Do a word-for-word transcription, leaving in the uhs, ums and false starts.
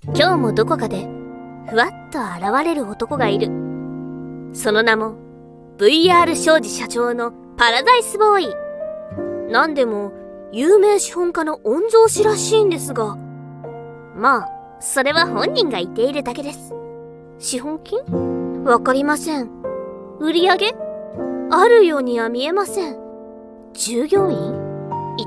今日もどこかでふわっと現れる男がいる。その名も ブイアール 商事社長のパラダイスボーイ。なんでも有名資本家の御曹司らしいんですが、まあそれは本人が言っているだけです。資本金？わかりません。売り上げ？あるようには見えません。従業員？